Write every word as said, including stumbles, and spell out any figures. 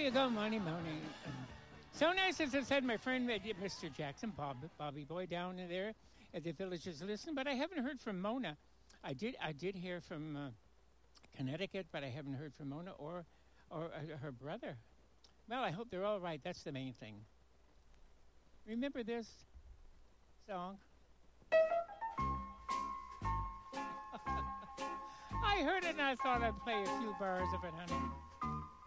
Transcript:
you go, Money Money. So nice, as I said, my friend Mister Jackson, Bob, Bobby Boy, down there at the Villagers Listen. But I haven't heard from Mona. I did I did hear from uh, Connecticut, but I haven't heard from Mona or, or uh, her brother. Well, I hope they're all right. That's the main thing. Remember this song? I heard it and I thought I'd play a few bars of it, honey.